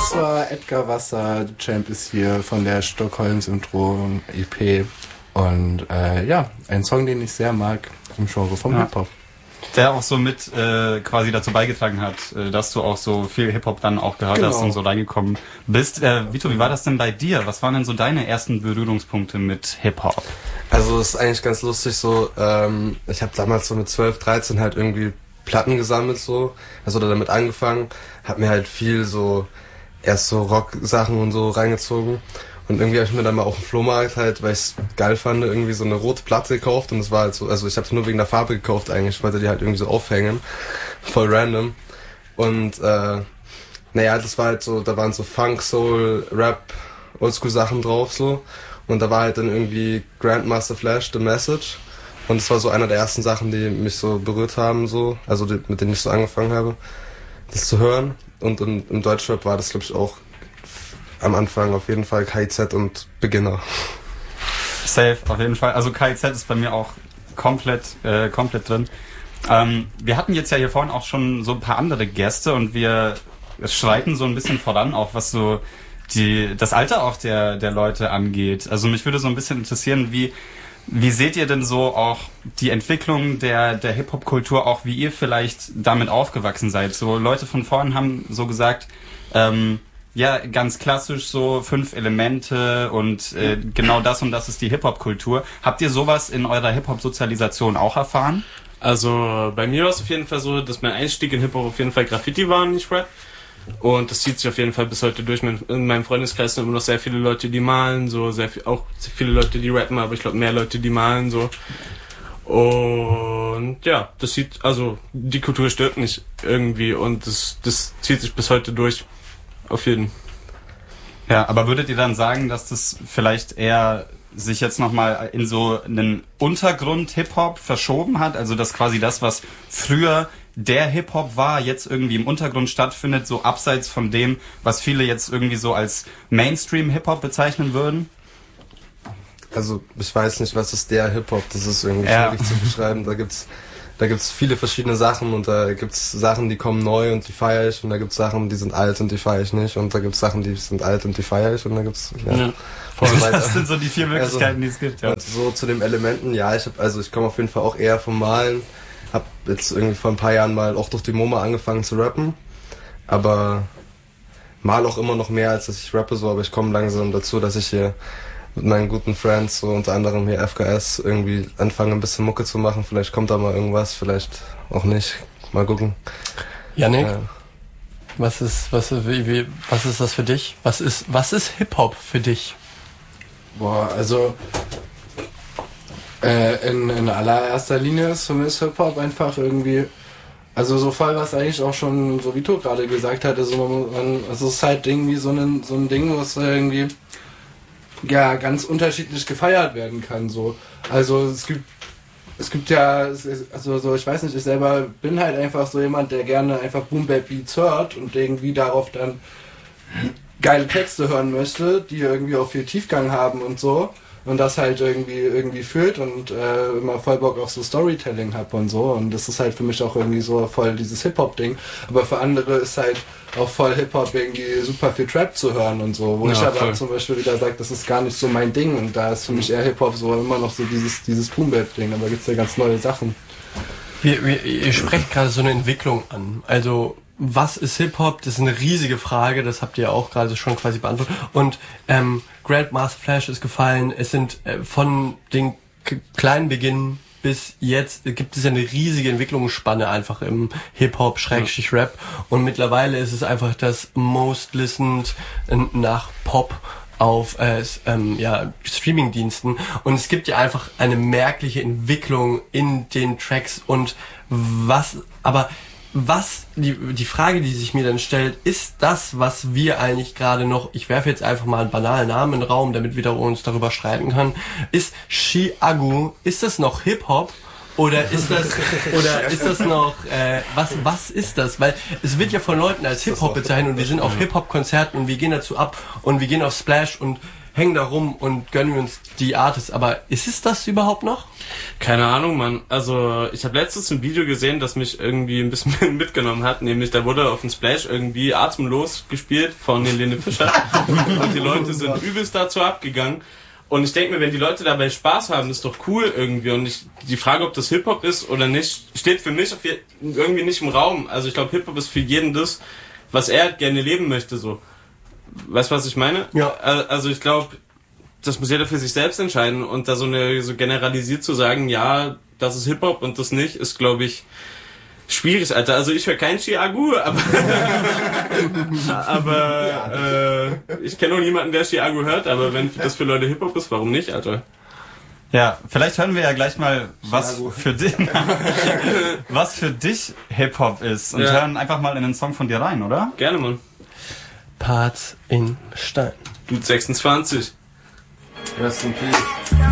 Das war Edgar Wasser, Champ ist hier von der Stockholm-Syndrom EP. Und ein Song, den ich sehr mag im Genre vom Hip-Hop. Der auch so mit quasi dazu beigetragen hat, dass du auch so viel Hip-Hop dann auch gehört hast und so reingekommen bist. Vito, wie war das denn bei dir? Was waren denn so deine ersten Berührungspunkte mit Hip-Hop? Also es ist eigentlich ganz lustig so, ich habe damals so mit 12, 13 halt irgendwie Platten gesammelt so, also damit angefangen, hab mir halt viel so, erst so Rock-Sachen und so reingezogen. Und irgendwie habe ich mir dann mal auf dem Flohmarkt halt, weil ich es geil fand, irgendwie so eine rote Platte gekauft und es war halt so, also ich habe es nur wegen der Farbe gekauft eigentlich, ich wollte die halt irgendwie so aufhängen, voll random. Und das war halt so, da waren so Funk, Soul, Rap, Oldschool Sachen drauf so und da war halt dann irgendwie Grandmaster Flash, The Message und es war so einer der ersten Sachen, die mich so berührt haben so, also mit denen ich so angefangen habe, das zu hören und im Deutschrap war das glaube ich auch am Anfang auf jeden Fall KIZ und Beginner. Safe, auf jeden Fall. Also KIZ ist bei mir auch komplett drin. Wir hatten jetzt ja hier vorhin auch schon so ein paar andere Gäste und wir schreiten so ein bisschen voran, auch was so das Alter auch der Leute angeht. Also mich würde so ein bisschen interessieren, wie seht ihr denn so auch die Entwicklung der Hip-Hop-Kultur, auch wie ihr vielleicht damit aufgewachsen seid? So Leute von vorn haben so gesagt, ganz klassisch so 5 Elemente und genau das und das ist die Hip-Hop-Kultur. Habt ihr sowas in eurer Hip-Hop-Sozialisation auch erfahren? Also bei mir war es auf jeden Fall so, dass mein Einstieg in Hip-Hop auf jeden Fall Graffiti war, nicht Rap. Und das zieht sich auf jeden Fall bis heute durch. In meinem Freundeskreis sind immer noch sehr viele Leute, die malen, so auch sehr viele Leute, die rappen, aber ich glaube mehr Leute, die malen, so. Und ja, die Kultur stirbt nicht irgendwie und das zieht sich bis heute durch. Auf jeden. Ja, aber würdet ihr dann sagen, dass das vielleicht eher sich jetzt nochmal in so einen Untergrund-Hip-Hop verschoben hat? Also dass quasi das, was früher der Hip-Hop war, jetzt irgendwie im Untergrund stattfindet, so abseits von dem, was viele jetzt irgendwie so als Mainstream-Hip-Hop bezeichnen würden? Also ich weiß nicht, was ist der Hip-Hop, das ist irgendwie schwierig zu beschreiben. Da gibt's viele verschiedene Sachen und da gibt's Sachen, die kommen neu und die feiere ich und da gibt's Sachen, die sind alt und die feiere ich nicht und da gibt's Sachen, die sind alt und die feiere ich und da gibt's Das sind so die 4 Möglichkeiten, die es gibt. Ja. Und so zu den Elementen, ich komme auf jeden Fall auch eher vom Malen, hab jetzt irgendwie vor ein paar Jahren mal auch durch die MoMA angefangen zu rappen, aber mal auch immer noch mehr, als dass ich rappe so, aber ich komme langsam dazu, dass ich hier mit meinen guten Friends, so unter anderem hier FKS, irgendwie anfangen ein bisschen Mucke zu machen. Vielleicht kommt da mal irgendwas, vielleicht auch nicht. Mal gucken. Yannick, was ist das für dich? Was ist Hip-Hop für dich? Boah, also in allererster Linie ist für mich Hip-Hop einfach irgendwie, also so voll, was eigentlich auch schon so Vito gerade gesagt hat, also es ist halt irgendwie so ein Ding, was irgendwie ganz unterschiedlich gefeiert werden kann, so. Also es gibt ja, also so, ich weiß nicht, ich selber bin halt einfach so jemand, der gerne einfach Boom-Bap-Beats hört und irgendwie darauf dann geile Texte hören möchte, die irgendwie auch viel Tiefgang haben und so. Und das halt irgendwie fühlt und immer voll Bock auf so Storytelling hab und so. Und das ist halt für mich auch irgendwie so voll dieses Hip-Hop-Ding. Aber für andere ist halt auch voll Hip-Hop irgendwie super viel Trap zu hören und so. Wo ich aber voll zum Beispiel wieder sage, das ist gar nicht so mein Ding. Und da ist für mich eher Hip-Hop so immer noch so dieses Boom-Bap-Ding. Aber gibt's ja ganz neue Sachen. Ihr sprecht gerade so eine Entwicklung an. Also was ist Hip-Hop? Das ist eine riesige Frage, das habt ihr auch gerade schon quasi beantwortet. Und Grandmaster Flash ist gefallen. Es sind von den kleinen Beginn bis jetzt gibt es eine riesige Entwicklungsspanne einfach im Hip-Hop, Rap. Und mittlerweile ist es einfach das most listened nach Pop auf Streaming-Diensten. Und es gibt ja einfach eine merkliche Entwicklung in den Tracks und die Frage, die sich mir dann stellt, ist das, was wir eigentlich gerade noch, ich werfe jetzt einfach mal einen banalen Namen in den Raum, damit wir uns darüber streiten können, ist Chiago, ist das noch Hip-Hop? Oder ist das noch, was ist das? Weil es wird ja von Leuten als Hip-Hop bezeichnet und wir sind auf Hip-Hop-Konzerten und wir gehen dazu ab und wir gehen auf Splash und hängen da rum und gönnen uns die Artists. Aber ist es das überhaupt noch? Keine Ahnung, Mann. Also, ich habe letztens ein Video gesehen, das mich irgendwie ein bisschen mitgenommen hat. Nämlich, da wurde auf dem Splash irgendwie Atemlos gespielt von Helene Fischer. Und die Leute sind übelst dazu abgegangen. Und ich denke mir, wenn die Leute dabei Spaß haben, ist doch cool irgendwie. Und die Frage, ob das Hip-Hop ist oder nicht, steht für mich irgendwie nicht im Raum. Also ich glaube, Hip-Hop ist für jeden das, was er gerne leben möchte, so. Weißt du, was ich meine? Ja. Also ich glaube, das muss jeder für sich selbst entscheiden. Und da so generalisiert zu sagen, ja, das ist Hip-Hop und das nicht, ist, glaube ich, schwierig, Alter. Also ich höre kein Chiago, aber ich kenne auch niemanden, der Chiago hört, aber wenn das für Leute Hip-Hop ist, warum nicht, Alter? Ja, vielleicht hören wir ja gleich mal, was für dich Hip-Hop ist und hören einfach mal in den Song von dir rein, oder? Gerne, Mann. Parts in Stein. Dude 26. Rest in Peace.